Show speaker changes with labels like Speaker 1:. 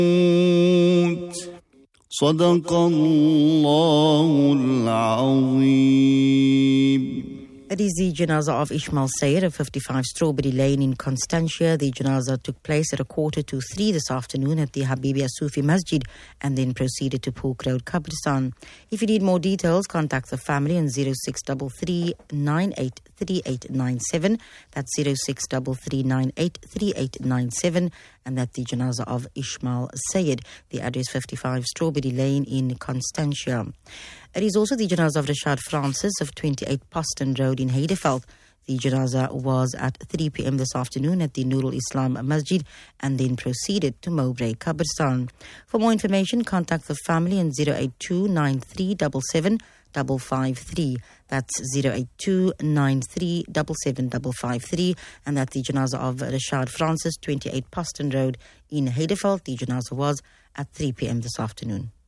Speaker 1: صدق الله العظيم.
Speaker 2: It is the janazah of Ismail Sayed of 55 Strawberry Lane in Constantia. The janazah took place at 2:45 this afternoon at the Habibia Sufi Masjid and then proceeded to Pook Road, Kabristan. If you need more details, contact the family on 0633 983897. That's 0633 983897. And that's the janazah of Ismail Sayed. The address 55 Strawberry Lane in Constantia. It is also the janazah of Rashad Francis of 28 Poston Road in Heideveld. The janazah was at 3 p.m. this afternoon at the Nurul Islam Masjid and then proceeded to Mowbray, Kabristan. For more information, contact the family on 082 9377 553. That's 082 9377 553. And that's the janazah of Rashad Francis, 28 Poston Road in Heideveld. The janazah was at 3 p.m. this afternoon.